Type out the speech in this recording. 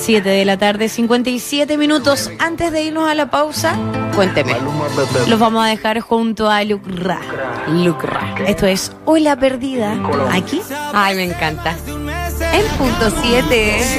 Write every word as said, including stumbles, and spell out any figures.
siete de la tarde, cincuenta y siete minutos. Antes de irnos a la pausa, cuénteme. Los vamos a dejar junto a Lucra. Lucra. Esto es Hola Perdida. Aquí. Ay, me encanta. En punto siete.